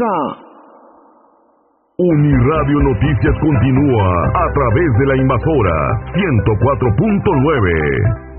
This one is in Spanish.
oiga. Uniradio Noticias continúa a través de la Invasora 104.9.